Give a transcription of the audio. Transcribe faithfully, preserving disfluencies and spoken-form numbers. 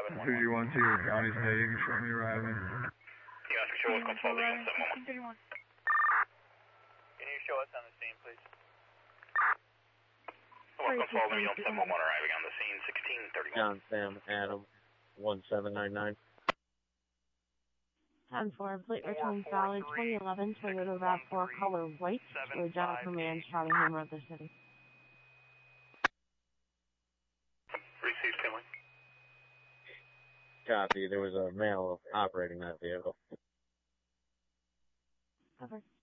seven one one. two one two, your county's heading, show me arriving. Yeah, Oscar, show us control on seven one one. Can you show us on the scene, please? Welcome, control on seven one one arriving on the scene, sixteen thirty-one. John Sam Adam, one seven nine nine. ten four, plate return valid, twenty eleven Toyota RAV four, color white, to Jennifer Mann, Charlie Hammer of the city. Received, Finley. Copy, there was a male operating that vehicle. Cover.